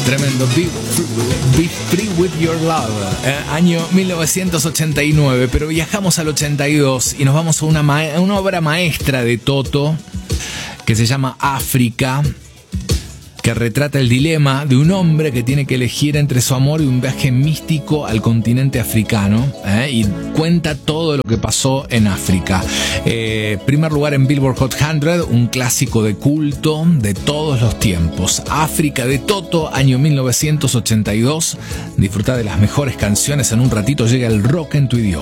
Tremendo. Be Free With Your Love. Año 1989. Pero viajamos al 82 y nos vamos a una obra maestra de Toto que se llama África, que retrata el dilema de un hombre que tiene que elegir entre su amor y un viaje místico al continente africano, y cuenta todo lo que pasó en África. Primer lugar en Billboard Hot 100, un clásico de culto de todos los tiempos. África de Toto, año 1982. Disfruta de las mejores canciones. En un ratito llega el rock en tu idioma.